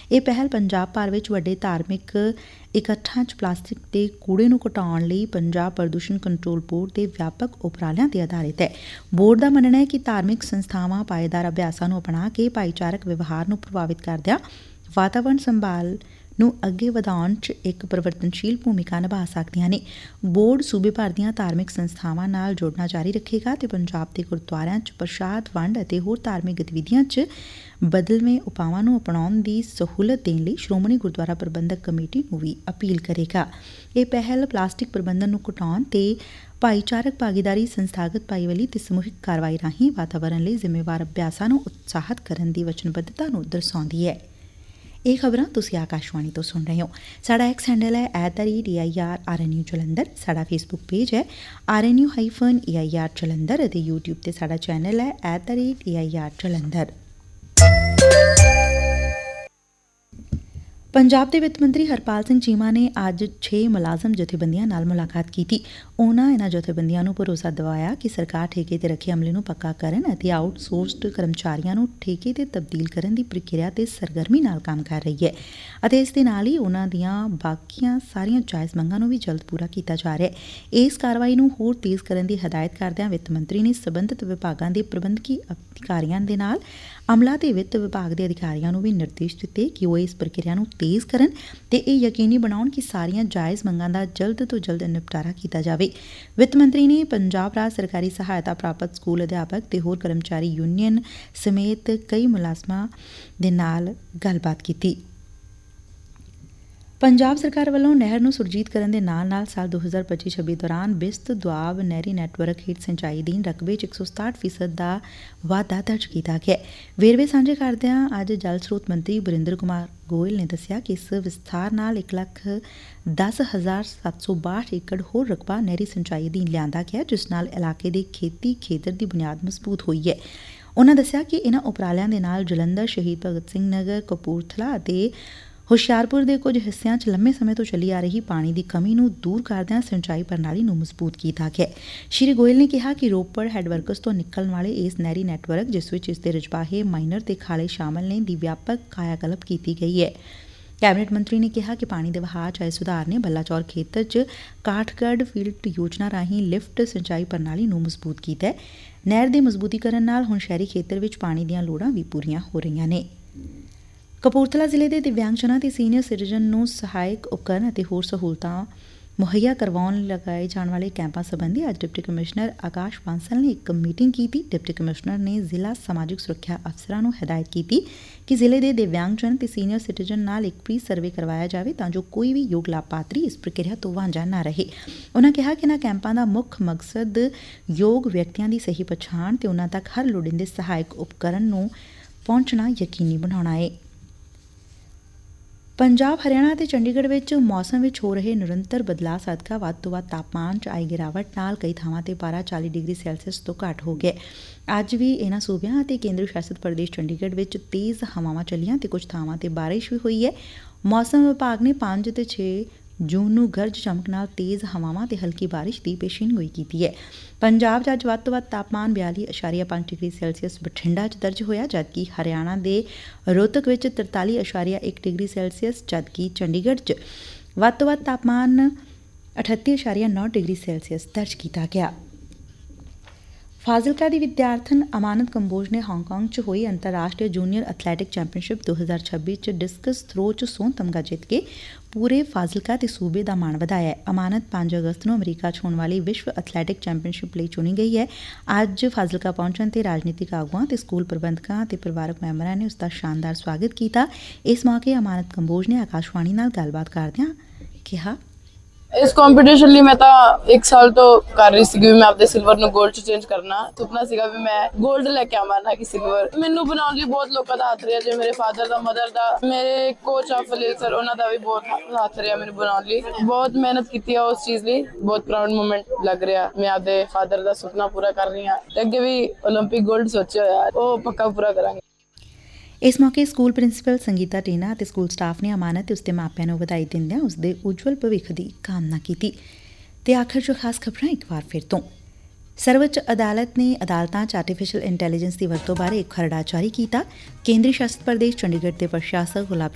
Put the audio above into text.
ਇਹ ਪਹਿਲ ਪੰਜਾਬ ਭਰ ਵਿੱਚ ਵੱਡੇ ਧਾਰਮਿਕ ਇਕੱਠਾਂ 'ਚ ਪਲਾਸਟਿਕ ਦੇ ਕੂੜੇ ਨੂੰ ਘਟਾਉਣ ਲਈ ਪੰਜਾਬ ਪ੍ਰਦੂਸ਼ਣ ਕੰਟਰੋਲ ਬੋਰਡ ਦੇ ਵਿਆਪਕ ਉਪਰਾਲਿਆਂ ਤੇ ਆਧਾਰਿਤ ਹੈ। ਬੋਰਡ ਦਾ ਮੰਨਣਾ ਹੈ ਕਿ ਧਾਰਮਿਕ ਸੰਸਥਾਵਾਂ ਪਾਏਦਾਰ ਅਭਿਆਸਾਂ ਨੂੰ ਅਪਣਾ ਕੇ ਭਾਈਚਾਰਕ ਵਿਵਹਾਰ ਨੂੰ ਪ੍ਰਭਾਵਿਤ ਕਰਦਿਆਂ ਵਾਤਾਵਰਣ ਸੰਭਾਲ ਨੂੰ ਅੱਗੇ ਵਧਾਉਣ 'ਚ ਇੱਕ ਪਰਿਵਰਤਨਸ਼ੀਲ ਭੂਮਿਕਾ ਨਿਭਾ ਸਕਦੀਆਂ ਨੇ। ਬੋਰਡ ਸੂਬੇ ਭਰ ਦੀਆਂ ਧਾਰਮਿਕ ਸੰਸਥਾਵਾਂ ਨਾਲ ਜੁੜਨਾ ਜਾਰੀ ਰੱਖੇਗਾ ਤੇ ਪੰਜਾਬ ਦੇ ਗੁਰਦੁਆਰਿਆਂ 'ਚ ਪ੍ਰਸ਼ਾਦ ਵੰਡ ਅਤੇ ਹੋਰ ਧਾਰਮਿਕ ਗਤੀਵਿਧੀਆਂ 'ਚ ਬਦਲਵੇਂ ਉਪਾਵਾਂ ਨੂੰ ਅਪਣਾਉਣ ਦੀ ਸਹੂਲਤ ਦੇਣ ਲਈ ਸ਼੍ਰੋਮਣੀ ਗੁਰਦੁਆਰਾ ਪ੍ਰਬੰਧਕ ਕਮੇਟੀ ਨੂੰ ਵੀ ਅਪੀਲ ਕਰੇਗਾ। ਇਹ ਪਹਿਲ ਪਲਾਸਟਿਕ ਪ੍ਰਬੰਧਨ ਨੂੰ ਘਟਾਉਣ ਤੇ ਭਾਈਚਾਰਕ ਭਾਗੀਦਾਰੀ, ਸੰਸਥਾਗਤ ਭਾਈਵਾਲੀ ਤੇ ਸਮੂਹਿਕ ਕਾਰਵਾਈ ਰਾਹੀਂ ਵਾਤਾਵਰਣ ਲਈ ਜ਼ਿੰਮੇਵਾਰ ਅਭਿਆਸਾਂ ਨੂੰ ਉਤਸ਼ਾਹਿਤ ਕਰਨ ਦੀ ਵਚਨਬੱਧਤਾ ਨੂੰ ਦਰਸਾਉਂਦੀ ਹੈ। ਇਹ ਖਬਰਾਂ ਤੁਸੀਂ ਆਕਾਸ਼ਵਾਣੀ ਤੋਂ ਸੁਣ ਰਹੇ ਹੋ। ਸਾਡਾ ਐਕਸ ਹੈਂਡਲ ਹੈ @AIRRNU ਜਲੰਧਰ। ਸਾਡਾ ਫੇਸਬੁੱਕ ਪੇਜ ਹੈ RNU-AIR ਜਲੰਧਰ ਅਤੇ YouTube ਤੇ ਸਾਡਾ ਚੈਨਲ ਹੈ @AIR ਜਲੰਧਰ। ਪੰਜਾਬ ਦੇ ਵਿੱਤ ਮੰਤਰੀ ਹਰਪਾਲ ਸਿੰਘ ਚੀਮਾ ਨੇ ਅੱਜ 6 ਮੁਲਾਜ਼ਮ ਜਥੇਬੰਦੀਆਂ ਨਾਲ ਮੁਲਾਕਾਤ ਕੀਤੀ। ਉਨ੍ਹਾਂ ਇਨ੍ਹਾਂ ਜਥੇਬੰਦੀਆਂ ਨੂੰ ਭਰੋਸਾ ਦਿਵਾਇਆ ਕਿ ਸਰਕਾਰ ਠੇਕੇ ਤੇ ਰੱਖੇ ਅਮਲੇ ਨੂੰ ਪੱਕਾ ਕਰਨ ਅਤੇ ਆਊਟਸੋਰਸਡ ਕਰਮਚਾਰੀਆਂ ਨੂੰ ਠੇਕੇ ਤੇ ਤਬਦੀਲ ਕਰਨ ਦੀ ਪ੍ਰਕਿਰਿਆ ਤੇ ਸਰਗਰਮੀ ਨਾਲ ਕੰਮ ਕਰ ਰਹੀ ਹੈ ਅਤੇ ਇਸ ਦੇ ਨਾਲ ਹੀ ਉਨ੍ਹਾਂ ਦੀਆਂ ਬਾਕੀਆਂ ਸਾਰੀਆਂ ਜਾਇਜ਼ ਮੰਗਾਂ ਨੂੰ ਵੀ ਜਲਦ ਪੂਰਾ ਕੀਤਾ ਜਾ ਰਿਹਾ ਹੈ। ਇਸ ਕਾਰਵਾਈ ਨੂੰ ਹੋਰ ਤੇਜ਼ ਕਰਨ ਦੀ ਹਦਾਇਤ ਕਰਦਿਆਂ ਵਿੱਤ ਮੰਤਰੀ ਨੇ ਸਬੰਧਤ ਵਿਭਾਗਾਂ ਦੇ ਪ੍ਰਬੰਧਕੀ ਅਧਿਕਾਰੀਆਂ ਦੇ ਨਾਲ ਅਮਲਾ ਤੇ ਵਿੱਤ ਵਿਭਾਗ ਦੇ ਅਧਿਕਾਰੀਆਂ ਨੂੰ ਵੀ ਨਿਰਦੇਸ਼ ਦਿੱਤੇ ਕਿ ਉਹ ਇਸ ਪ੍ਰਕਿਰਿਆ ਨੂੰ ਤੇਜ਼ ਕਰਨ ਤੇ ਇਹ ਯਕੀਨੀ ਬਣਾਉਣ ਕਿ ਸਾਰੀਆਂ ਜਾਇਜ਼ ਮੰਗਾਂ ਦਾ ਜਲਦ ਤੋਂ ਜਲਦ ਨਿਪਟਾਰਾ ਕੀਤਾ ਜਾਵੇ। ਵਿੱਤ ਮੰਤਰੀ ਨੇ ਪੰਜਾਬ ਰਾਜ ਸਰਕਾਰੀ ਸਹਾਇਤਾ ਪ੍ਰਾਪਤ ਸਕੂਲ ਅਧਿਆਪਕ ਤੇ ਹੋਰ ਕਰਮਚਾਰੀ ਯੂਨੀਅਨ ਸਮੇਤ ਕਈ ਮੁਲਾਜ਼ਮਾਂ ਦੇ ਨਾਲ ਗੱਲਬਾਤ ਕੀਤੀ। ਪੰਜਾਬ ਸਰਕਾਰ ਵੱਲੋਂ ਨਹਿਰ ਨੂੰ ਸੁਰਜੀਤ ਕਰਨ ਦੇ ਨਾਲ ਸਾਲ 2025-26 ਦੌਰਾਨ ਬਿਸਤ ਦੁਆਬ ਨਹਿਰੀ ਨੈਟਵਰਕ ਹੇਠ ਸਿੰਚਾਈ ਅਧੀਨ ਰਕਬੇ 'ਚ 167% ਦਾ ਵਾਧਾ ਦਰਜ ਕੀਤਾ ਗਿਆ। ਵੇਰਵੇ ਸਾਂਝੇ ਕਰਦਿਆਂ ਅੱਜ ਜਲ ਸਰੋਤ ਮੰਤਰੀ ਬਰਿੰਦਰ ਕੁਮਾਰ ਗੋਇਲ ਨੇ ਦੱਸਿਆ ਕਿ ਇਸ ਵਿਸਥਾਰ ਨਾਲ 1,10,762 ਏਕੜ ਹੋਰ ਰਕਬਾ ਨਹਿਰੀ ਸਿੰਚਾਈ ਅਧੀਨ ਲਿਆਂਦਾ ਗਿਆ, ਜਿਸ ਨਾਲ ਇਲਾਕੇ ਦੇ ਖੇਤੀ ਖੇਤਰ ਦੀ ਬੁਨਿਆਦ ਮਜ਼ਬੂਤ ਹੋਈ ਹੈ। ਉਨ੍ਹਾਂ ਦੱਸਿਆ ਕਿ ਇਨ੍ਹਾਂ ਉਪਰਾਲਿਆਂ ਦੇ ਨਾਲ ਜਲੰਧਰ, ਸ਼ਹੀਦ ਭਗਤ ਸਿੰਘ ਨਗਰ, ਕਪੂਰਥਲਾ ਅਤੇ ਹੁਸ਼ਿਆਰਪੁਰ ਦੇ ਕੁਝ ਹਿੱਸਿਆਂ 'ਚ ਲੰਮੇ ਸਮੇਂ ਤੋਂ ਚੱਲੀ ਆ ਰਹੀ ਪਾਣੀ ਦੀ ਕਮੀ ਨੂੰ ਦੂਰ ਕਰਦਿਆਂ ਸਿੰਚਾਈ ਪ੍ਰਣਾਲੀ ਨੂੰ ਮਜ਼ਬੂਤ ਕੀਤਾ ਗਿਆ। ਸ਼੍ਰੀ ਗੋਇਲ ਨੇ ਕਿਹਾ ਕਿ ਰੋਪੜ ਹੈਡਵਰਕਸ ਤੋਂ ਨਿਕਲਣ ਵਾਲੇ ਇਸ ਨਹਿਰੀ ਨੈਟਵਰਕ, ਜਿਸ ਵਿੱਚ ਇਸ ਦੇ ਰਜਬਾਹੇ, ਮਾਈਨਰ ਤੇ ਖਾਲੇ ਸ਼ਾਮਲ ਨੇ, ਦੀ ਵਿਆਪਕ ਕਾਇਆਕਲਪ ਕੀਤੀ ਗਈ ਹੈ। ਕੈਬਨਿਟ ਮੰਤਰੀ ਨੇ ਕਿਹਾ ਕਿ ਪਾਣੀ ਦੇ ਵਹਾਅ 'ਚ ਆਏ ਸੁਧਾਰ ਨੇ ਬਲਾਚੌਰ ਖੇਤਰ 'ਚ ਕਾਠਗੜ੍ਹ ਫੀਲਡ ਯੋਜਨਾ ਰਾਹੀਂ ਲਿਫਟ ਸਿੰਚਾਈ ਪ੍ਰਣਾਲੀ ਨੂੰ ਮਜ਼ਬੂਤ ਕੀਤਾ ਹੈ। ਨਹਿਰ ਦੇ ਮਜ਼ਬੂਤੀਕਰਨ ਨਾਲ ਹੁਣ ਸ਼ਹਿਰੀ ਖੇਤਰ ਵਿੱਚ ਪਾਣੀ ਦੀਆਂ ਲੋੜਾਂ ਵੀ ਪੂਰੀਆਂ ਹੋ ਰਹੀਆਂ ਨੇ। ਕਪੂਰਥਲਾ ਜ਼ਿਲ੍ਹੇ ਦੇ ਦਿਵਿਆਂਗਜਨਾਂ ਤੇ ਸੀਨੀਅਰ ਸਿਟੀਜ਼ਨ ਨੂੰ ਸਹਾਇਕ ਉਪਕਰਨ ਅਤੇ ਹੋਰ ਸਹੂਲਤਾਂ ਮੁਹੱਈਆ ਕਰਵਾਉਣ ਲਗਾਏ ਜਾਣ ਵਾਲੇ ਕੈਂਪਾਂ ਸੰਬੰਧੀ ਅੱਜ ਡਿਪਟੀ ਕਮਿਸ਼ਨਰ ਆਕਾਸ਼ ਬਾਂਸਲ ਨੇ ਇੱਕ ਮੀਟਿੰਗ ਕੀਤੀ। ਡਿਪਟੀ ਕਮਿਸ਼ਨਰ ਨੇ ਜ਼ਿਲ੍ਹਾ ਸਮਾਜਿਕ ਸੁਰੱਖਿਆ ਅਫਸਰਾਂ ਨੂੰ ਹਦਾਇਤ ਕੀਤੀ ਕਿ ਜ਼ਿਲ੍ਹੇ ਦੇ ਦਿਵਿਆਂਗਜਨ ਤੇ ਸੀਨੀਅਰ ਸਿਟੀਜ਼ਨ ਨਾਲ ਇੱਕ ਪ੍ਰੀ ਸਰਵੇ ਕਰਵਾਇਆ ਜਾਵੇ ਤਾਂ ਜੋ ਕੋਈ ਵੀ ਯੋਗ ਲਾਭਪਾਤਰੀ ਇਸ ਪ੍ਰਕਿਰਿਆ ਤੋਂ ਵਾਂਝਾ ਨਾ ਰਹੇ। ਉਨ੍ਹਾਂ ਕਿਹਾ ਕਿ ਇਨ੍ਹਾਂ ਕੈਂਪਾਂ ਦਾ ਮੁੱਖ ਮਕਸਦ ਯੋਗ ਵਿਅਕਤੀਆਂ ਦੀ ਸਹੀ ਪਛਾਣ ਤੇ ਉਨ੍ਹਾਂ ਤੱਕ ਹਰ ਲੋੜੀਂਦੇ ਸਹਾਇਕ ਉਪਕਰਨ ਨੂੰ ਪਹੁੰਚਣਾ ਯਕੀਨੀ ਬਣਾਉਣਾ ਹੈ। ਪੰਜਾਬ, ਹਰਿਆਣਾ ਅਤੇ ਚੰਡੀਗੜ੍ਹ ਵਿੱਚ ਮੌਸਮ ਵਿੱਚ ਹੋ ਰਹੇ ਨਿਰੰਤਰ ਬਦਲਾਅ ਸਦਕਾ ਵੱਧ ਤੋਂ ਵੱਧ ਤਾਪਮਾਨ 'ਚ ਆਈ ਗਿਰਾਵਟ ਨਾਲ ਕਈ ਥਾਵਾਂ ਤੇ ਪਾਰਾ 40 ਡਿਗਰੀ ਸੈਲਸੀਅਸ ਤੋਂ ਘੱਟ ਹੋ ਗਿਆ। ਅੱਜ ਵੀ ਇਨ੍ਹਾਂ ਸੂਬਿਆਂ ਅਤੇ ਕੇਂਦਰ ਸ਼ਾਸਿਤ ਪ੍ਰਦੇਸ਼ ਚੰਡੀਗੜ੍ਹ ਵਿੱਚ ਤੇਜ਼ ਹਵਾਵਾਂ ਚੱਲੀਆਂ ਤੇ ਕੁਝ ਥਾਵਾਂ ਤੇ ਬਾਰਿਸ਼ ਵੀ ਹੋਈ ਹੈ। ਮੌਸਮ ਵਿਭਾਗ ਨੇ 5 ਤੇ 6 ਜੂਨ ਨੂੰ ਗਰਜ ਚਮਕ ਨਾਲ ਤੇਜ਼ ਹਵਾਵਾਂ ਤੇ ਹਲਕੀ ਬਾਰਿਸ਼ ਦੀ ਪੇਸ਼ੀਨਗੋਈ ਕੀਤੀ ਹੈ। ਪੰਜਾਬ 'ਚ ਅੱਜ ਵੱਧ ਤੋਂ ਵੱਧ ਤਾਪਮਾਨ 42.5 ਡਿਗਰੀ ਸੈਲਸੀਅਸ ਬਠਿੰਡਾ 'ਚ ਦਰਜ ਹੋਇਆ, ਜਦਕਿ ਹਰਿਆਣਾ ਦੇ ਰੋਹਤਕ ਵਿੱਚ 43.1 ਡਿਗਰੀ ਸੈਲਸੀਅਸ, ਜਦਕਿ ਚੰਡੀਗੜ੍ਹ 'ਚ ਵੱਧ ਤੋਂ ਵੱਧ ਤਾਪਮਾਨ 38.9 ਡਿਗਰੀ ਸੈਲਸੀਅਸ ਦਰਜ ਕੀਤਾ ਗਿਆ। ਫਾਜ਼ਿਲਕਾ ਦੀ ਵਿਦਿਆਰਥਣ ਅਮਾਨਤ ਕੰਬੋਜ ਨੇ ਹਾਂਗਕਾਂਗ 'ਚ ਹੋਈ ਅੰਤਰਰਾਸ਼ਟਰੀ ਜੂਨੀਅਰ ਐਥਲੈਟਿਕ ਚੈਂਪੀਅਨਸ਼ਿਪ 2026 'ਚ ਡਿਸਕਸ ਥਰੋ 'ਚ ਸੋਨ ਤਮਗਾ ਜਿੱਤ ਕੇ ਪੂਰੇ ਫਾਜ਼ਿਲਕਾ ਤੇ ਸੂਬੇ ਦਾ ਮਾਣ ਵਧਾਇਆ। ਅਮਾਨਤ 5 ਅਗਸਤ ਨੂੰ ਅਮਰੀਕਾ 'ਚ ਹੋਣ ਵਾਲੀ ਵਿਸ਼ਵ ਐਥਲੈਟਿਕ ਚੈਂਪੀਅਨਸ਼ਿਪ ਲਈ ਚੁਣੀ ਗਈ ਹੈ। ਅੱਜ ਫਾਜ਼ਿਲਕਾ ਪਹੁੰਚਣ ਤੇ ਰਾਜਨੀਤਿਕ ਆਗੂਆਂ ਤੇ ਸਕੂਲ ਪ੍ਰਬੰਧਕਾਂ ਤੇ ਪਰਿਵਾਰਕ ਮੈਂਬਰਾਂ ਨੇ ਉਸ ਦਾ ਸ਼ਾਨਦਾਰ ਸਵਾਗਤ ਕੀਤਾ। ਇਸ ਮੌਕੇ ਅਮਾਨਤ ਕੰਬੋਜ ਨੇ ਆਕਾਸ਼ਵਾਣੀ ਨਾਲ ਗੱਲਬਾਤ ਕਰਦਿਆਂ ਕਿਹਾ, ਇਸ ਕੰਪੀਟੀਸ਼ਨ ਲਈ ਮੈਂ ਤਾਂ 1 ਸਾਲ ਤੋਂ ਕਰ ਰਹੀ ਸੀ ਕਿ ਮੈਂ ਆਪਣੇ ਸਿਲਵਰ ਨੂੰ 골ਡ 'ਚ ਚੇਂਜ ਕਰਨਾ। ਸੁਪਨਾ ਸੀਗਾ ਵੀ ਮੈਂ 골ਡ ਲੈ ਕੇ ਆਵਾਂ ਨਾ ਕਿ ਸਿਲਵਰ। ਮੈਨੂੰ ਬਣਾਉਣ ਲਈ ਬਹੁਤ ਲੋਕਾਂ ਦਾ ਹੱਥ ਰਿਹਾ, ਜਿਵੇਂ ਮੇਰੇ ਫਾਦਰ ਦਾ, ਮਦਰ ਦਾ, ਮੇਰੇ ਕੋਚ ਆ ਫਲੀਲ ਸਰ, ਉਹਨਾਂ ਦਾ ਵੀ ਬਹੁਤ ਹੱਥ ਰਿਹਾ ਮੈਨੂੰ ਬਣਾਉਣ ਲਈ। ਬਹੁਤ ਮਿਹਨਤ ਕੀਤੀ ਆ ਉਸ ਚੀਜ਼ ਲਈ। ਬਹੁਤ ਪ੍ਰਾਊਡ ਮੂਮੈਂਟ ਲੱਗ ਰਿਹਾ। ਮੈਂ ਆਪਣੇ ਫਾਦਰ ਦਾ ਸੁਪਨਾ ਪੂਰਾ ਕਰ ਰਹੀ ਹਾਂ ਤੇ ਅੱਗੇ ਵੀ ਓਲੰਪਿਕ 골ਡ ਸੋਚਿਆ ਹੋਇਆ, ਉਹ ਪੱਕਾ ਪੂਰਾ ਕਰਾਂਗੇ। ਇਸ ਮੌਕੇ ਸਕੂਲ ਪ੍ਰਿੰਸੀਪਲ ਸੰਗੀਤਾ ਟੀਨਾ ਅਤੇ ਸਕੂਲ ਸਟਾਫ ਨੇ ਅਮਾਨਤ ਤੇ ਉਸਦੇ ਮਾਪਿਆਂ ਨੂੰ ਵਧਾਈ ਦਿੰਦਿਆਂ ਉਸਦੇ ਉਜਵਲ ਭਵਿੱਖ ਦੀ ਕਾਮਨਾ ਕੀਤੀ। ਤੇ ਆਖਰ 'ਚ ਖਾਸ ਖਬਰਾਂ ਇੱਕ ਵਾਰ ਫਿਰ ਤੋਂ। ਸਰਵਉੱਚ ਅਦਾਲਤ ਨੇ ਅਦਾਲਤਾਂ 'ਚ ਆਰਟੀਫੀਸ਼ੀਅਲ ਇੰਟੈਲੀਜੈਂਸ ਦੀ ਵਰਤੋਂ ਬਾਰੇ ਇੱਕ ਖਰੜਾ ਜਾਰੀ ਕੀਤਾ। ਕੇਂਦਰੀ ਸ਼ਾਸਿਤ ਪ੍ਰਦੇਸ਼ ਚੰਡੀਗੜ੍ਹ ਦੇ ਪ੍ਰਸ਼ਾਸਕ ਗੁਲਾਬ